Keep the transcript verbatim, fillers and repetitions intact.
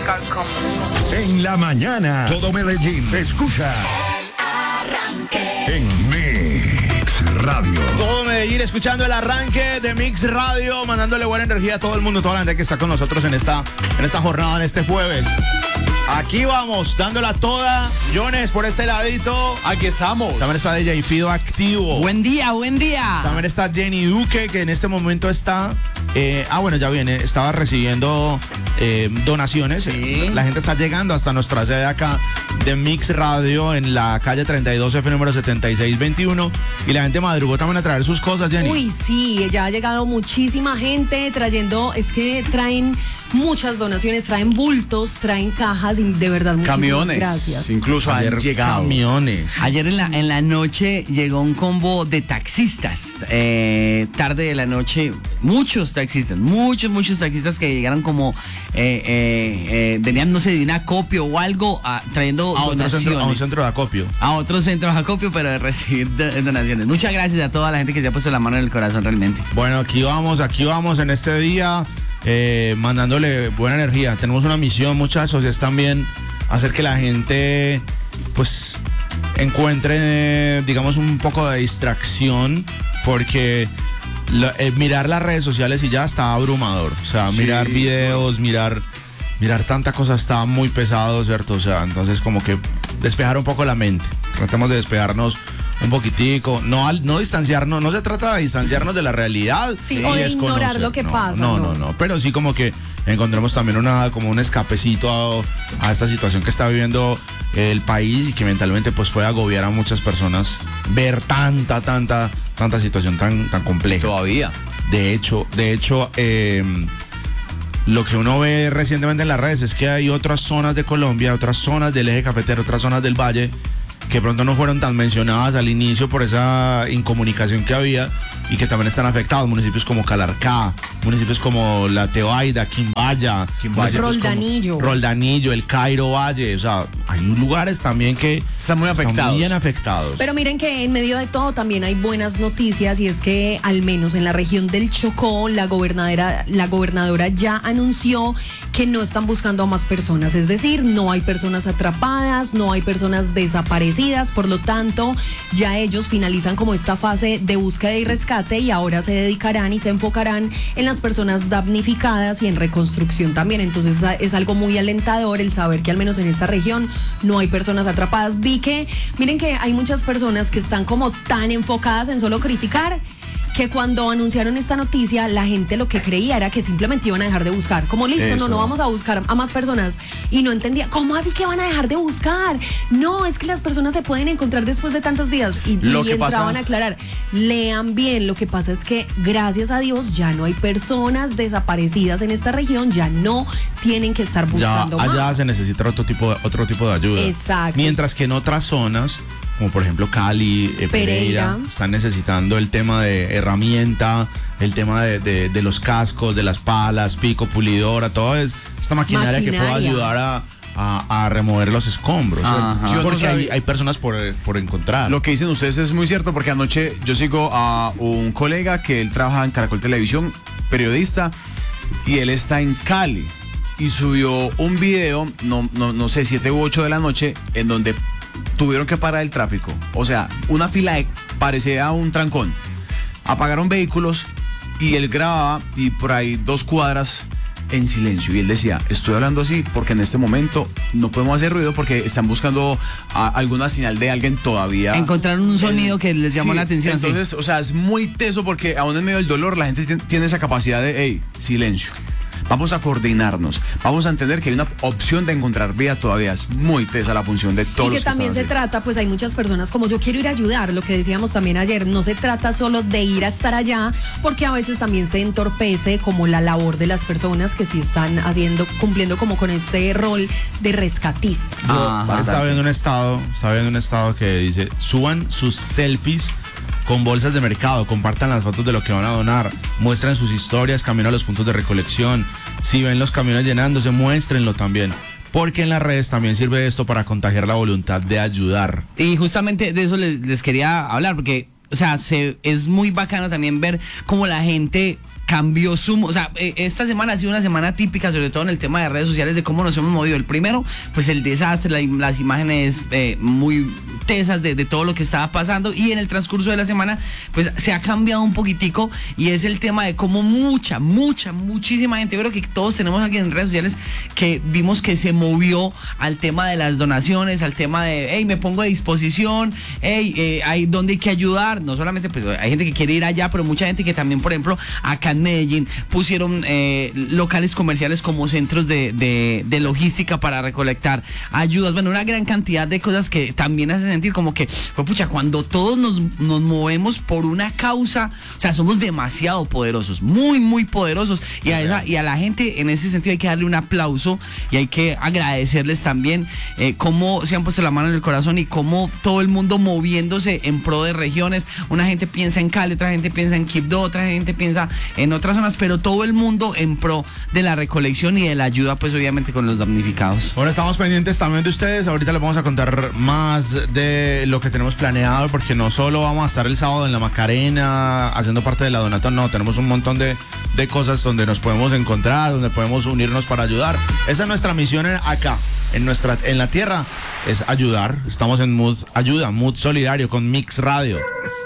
En la mañana, todo Medellín escucha en Mix Radio. Todo Medellín escuchando el arranque de Mix Radio, mandándole buena energía a todo el mundo, toda la gente que está con nosotros en esta, en esta jornada, en este jueves. Aquí vamos, dándola toda. Jones, por este ladito. Aquí estamos. También está D J Fido activo. Buen día, buen día. También está Jenny Duque, que en este momento está... Eh, ah, bueno, ya viene. Estaba recibiendo eh, donaciones. Sí. La gente está llegando hasta nuestra sede acá de Mix Radio en la calle treinta y dos F número setenta y seis veintiuno. Y la gente madrugó también a traer sus cosas, Jenny. Uy, sí, ya ha llegado muchísima gente trayendo, es que traen muchas donaciones, traen bultos, traen cajas y de verdad muchísimas camiones, gracias. incluso Ayer han llegado. camiones. Ayer en la, en la noche llegó un combo de taxistas. Eh, tarde de la noche, muchos taxistas, muchos, muchos taxistas que llegaron como, eh, eh, eh, venían, no sé, de un acopio o algo, a, trayendo A, otro donaciones. centro, a un centro de acopio. A otros centros de acopio, pero de recibir do- donaciones. Muchas gracias a toda la gente que se ha puesto la mano en el corazón realmente. Bueno, aquí vamos, aquí vamos en este día, eh, mandándole buena energía. Tenemos una misión, muchachos, y es también hacer que la gente, pues, encuentre, eh, digamos, un poco de distracción, porque lo- eh, mirar las redes sociales y ya está abrumador. O sea, Sí, mirar videos, mirar, mirar tanta cosa está muy pesado, ¿cierto? O sea, entonces como que despejar un poco la mente. Tratemos de despejarnos un poquitico, no al, no distanciarnos, no se trata de distanciarnos de la realidad. Sí, y o de desconocer. ignorar lo que No, pasa, No, no, no. no, pero sí como que encontremos también una, como un escapecito a, a esta situación que está viviendo el país y que mentalmente pues puede agobiar a muchas personas ver tanta, tanta, tanta situación tan, tan compleja. Todavía. De hecho, de hecho, eh, lo que uno ve recientemente en las redes es que hay otras zonas de Colombia, otras zonas del eje cafetero, otras zonas del valle, que pronto no fueron tan mencionadas al inicio por esa incomunicación que había y que también están afectados. Municipios como Calarcá, municipios como La Tebaida, Quimbaya, Quimbaya. municipios como Roldanillo. Roldanillo, el Cairo Valle. O sea, hay lugares también que Están muy afectados. bien afectados. Pero miren que en medio de todo también hay buenas noticias y es que al menos en la región del Chocó la gobernadora, la gobernadora ya anunció que no están buscando a más personas, es decir, no hay personas atrapadas, no hay personas desaparecidas, por lo tanto ya ellos finalizan como esta fase de búsqueda y rescate y ahora se dedicarán y se enfocarán en las personas damnificadas y en reconstrucción también. Entonces es algo muy alentador el saber que al menos en esta región no hay personas atrapadas. Vi que, miren que hay muchas personas que están como tan enfocadas en solo criticar que cuando anunciaron esta noticia la gente lo que creía era que simplemente iban a dejar de buscar, como listo, Eso. no, no vamos a buscar a más personas, y no entendía, ¿cómo así que van a dejar de buscar? No, es que las personas se pueden encontrar después de tantos días y, Lo y que entraban pasa- a aclarar, lean bien, lo que pasa es que gracias a Dios ya no hay personas desaparecidas en esta región, ya no tienen que estar Ya buscando allá más. se necesita otro tipo de, otro tipo de ayuda. Exacto. Mientras que en otras zonas, como por ejemplo Cali, eh, Pereira, Pereira. están necesitando el tema de herramienta, el tema de, de- de los cascos, de las palas, pico, pulidora, toda es- esta maquinaria, que pueda Maquinaria. ayudar a, a- a remover los escombros. Ajá. ¿cierto? Yo no Porque hay, sabía- hay personas por, por encontrar. Lo que dicen ustedes es muy cierto porque anoche yo sigo a un colega que él trabaja en Caracol Televisión, periodista, y él está en Cali y subió un video, no, no, no sé, siete u ocho de la noche, en donde tuvieron que parar el tráfico. O sea, una fila de, parecía un trancón. Apagaron vehículos y él grababa y por ahí dos cuadras en silencio. Y él decía, estoy hablando así porque en este momento no podemos hacer ruido porque están buscando a- alguna señal de alguien todavía. Encontraron un sonido que les llamó Sí, la atención. sí. Entonces, o sea, es muy teso porque aún en medio del dolor la gente tien- tiene esa capacidad de, hey, silencio. Vamos a coordinarnos. Vamos a entender que hay una opción de encontrar vía todavía. Es muy tesa la función de todos Y que los que también se están así. trata, pues hay muchas personas como yo quiero ir a ayudar, lo que decíamos también ayer, no se trata solo de ir a estar allá, porque a veces también se entorpece como la labor de las personas que sí están haciendo, cumpliendo como con este rol de rescatistas. Ajá. Está viendo un estado, está viendo un estado que dice, suban sus selfies con bolsas de mercado, compartan las fotos de lo que van a donar, muestren sus historias, camino a los puntos de recolección, si ven los camiones llenándose, muéstrenlo también, porque en las redes también sirve esto para contagiar la voluntad de ayudar. Y justamente de eso les, les quería hablar, porque, o sea, se, es muy bacano también ver cómo la gente cambió su... O sea, eh, esta semana ha sido una semana típica, sobre todo en el tema de redes sociales, de cómo nos hemos movido. El primero, pues el desastre, la, las imágenes eh, muy tesas de, de todo lo que estaba pasando, y en el transcurso de la semana, pues se ha cambiado un poquitico, y es el tema de cómo mucha, mucha, muchísima gente, yo creo que todos tenemos aquí en redes sociales que vimos que se movió al tema de las donaciones, al tema de, hey, me pongo a disposición, hey, eh, hay donde hay que ayudar, no solamente, pues hay gente que quiere ir allá, pero mucha gente que también, por ejemplo, acá en Medellín pusieron eh, locales comerciales como centros de, de, de logística para recolectar ayudas, bueno, una gran cantidad de cosas que también hacen sentir como que, pues, pucha, cuando todos nos, nos movemos por una causa, o sea, somos demasiado poderosos, muy, muy poderosos, y a, esa, y a la gente en ese sentido hay que darle un aplauso y hay que agradecerles también eh, cómo se han puesto la mano en el corazón y cómo todo el mundo moviéndose en pro de regiones. Una gente piensa en Cali, otra gente piensa en Quibdó, otra gente piensa en otras zonas, pero todo el mundo en pro de la recolección y de la ayuda, pues obviamente con los damnificados. Bueno, estamos pendientes también de ustedes. Ahorita les vamos a contar más de lo que tenemos planeado, porque no solo vamos a estar el sábado en la Macarena haciendo parte de la Donatón, no, tenemos un montón de, de cosas donde nos podemos encontrar, donde podemos unirnos para ayudar. Esa es nuestra misión acá, en nuestra, en la tierra, es ayudar. Estamos en Mood Ayuda, Mood Solidario con Mix Radio.